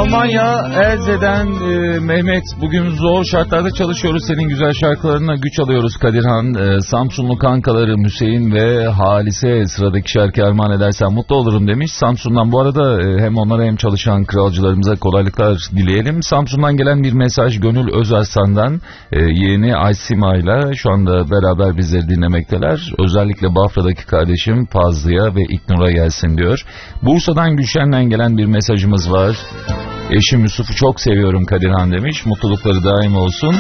Almanya Elze'den Mehmet, bugün zor şartlarda çalışıyoruz, senin güzel şarkılarına güç alıyoruz Kadirhan. Samsunlu kankalarım Hüseyin ve Halise sıradaki şarkı armağan edersen mutlu olurum demiş. Samsun'dan bu arada hem onlara hem çalışan kralcılarımıza kolaylıklar dileyelim. Samsun'dan gelen bir mesaj Gönül Özarslan'dan, yeğeni Aysima ile şu anda beraber bizleri dinlemekteler. Özellikle Bafra'daki kardeşim Fazlı'ya ve İknur'a gelsin diyor. Bursa'dan Gülşen'den gelen bir mesajımız var. Eşim Yusuf'u çok seviyorum Kadirhan demiş. Mutlulukları daim olsun.